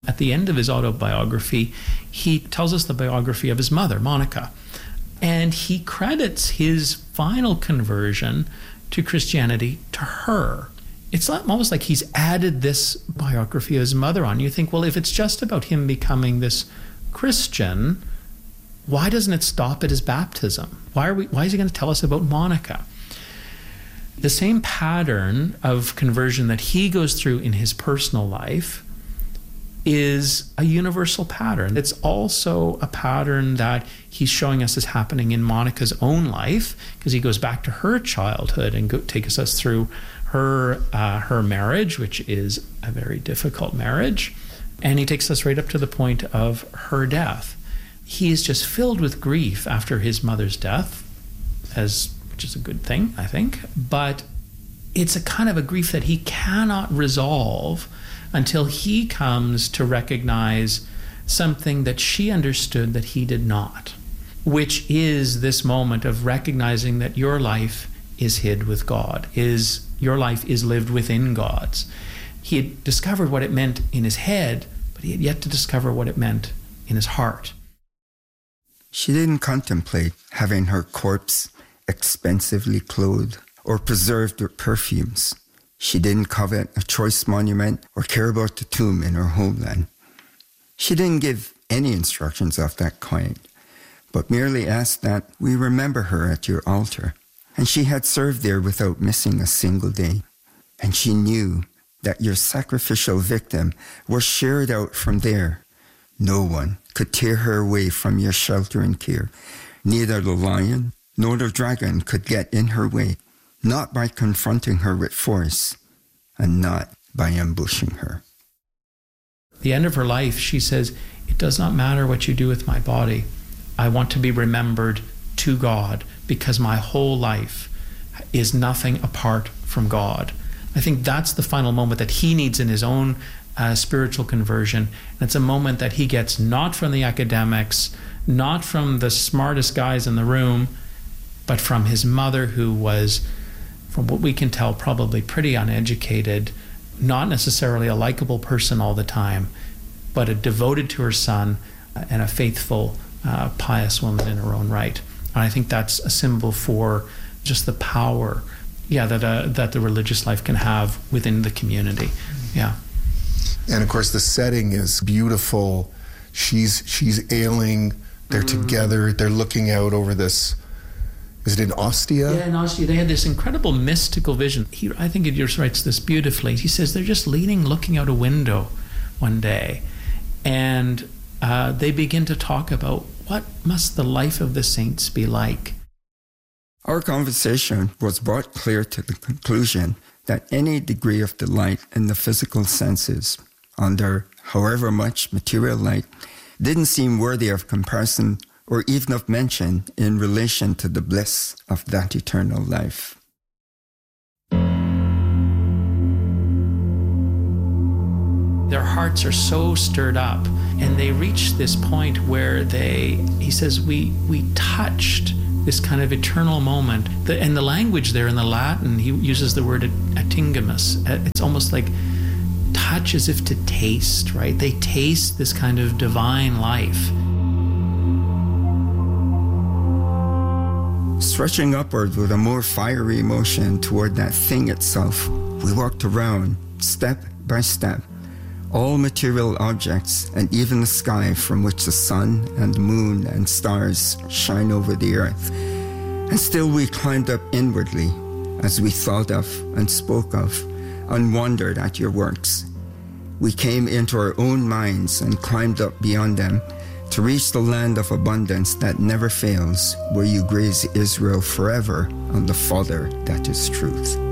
At the end of his autobiography, he tells us the biography of his mother, Monica. And he credits his final conversion to Christianity to her. It's almost like he's added this biography of his mother on. You think, well, if it's just about him becoming this Christian, why doesn't it stop at his baptism? Why is he going to tell us about Monica? The same pattern of conversion that he goes through in his personal life is a universal pattern. It's also a pattern that he's showing us is happening in Monica's own life, because he goes back to her childhood and takes us through her marriage, which is a very difficult marriage, and he takes us right up to the point of her death. He is just filled with grief after his mother's death, which is a good thing, I think, but it's a kind of a grief that he cannot resolve until he comes to recognize something that she understood that he did not, which is this moment of recognizing that your life is hid with God, your life is lived within God's. He had discovered what it meant in his head, but he had yet to discover what it meant in his heart. She didn't contemplate having her corpse expensively clothed or preserved with perfumes. She didn't covet a choice monument or care about the tomb in her homeland. She didn't give any instructions of that kind, but merely asked that we remember her at your altar. And she had served there without missing a single day. And she knew that your sacrificial victim was shared out from there. No one could tear her away from your shelter and care. Neither the lion nor the dragon could get in her way, not by confronting her with force, and not by ambushing her. At the end of her life, she says, "It does not matter what you do with my body. I want to be remembered to God, because my whole life is nothing apart from God." I think that's the final moment that he needs in his own spiritual conversion. And it's a moment that he gets not from the academics, not from the smartest guys in the room, but from his mother, who was, from what we can tell, probably pretty uneducated, not necessarily a likable person all the time, but a devoted to her son and a faithful, pious woman in her own right. And I think that's a symbol for just the power, that the religious life can have within the community. Yeah. And of course, the setting is beautiful. She's ailing. They're together. They're looking out over this. Is it in Ostia? Yeah, in Ostia. They had this incredible mystical vision. I think he just writes this beautifully. He says they're just looking out a window one day, and they begin to talk about what must the life of the saints be like. Our conversation was brought clear to the conclusion that any degree of delight in the physical senses, under however much material light, didn't seem worthy of comparison or even of mention in relation to the bliss of that eternal life. Their hearts are so stirred up, and they reach this point where he says, we touched this kind of eternal moment. And the language there in the Latin, he uses the word atingamus. It's almost like touch as if to taste, right? They taste this kind of divine life. Stretching upward with a more fiery motion toward that thing itself, we walked around, step by step, all material objects and even the sky from which the sun and moon and stars shine over the earth. And still we climbed up inwardly as we thought of and spoke of and wondered at your works. We came into our own minds and climbed up beyond them to reach the land of abundance that never fails, where you graze Israel forever on the fodder that is truth.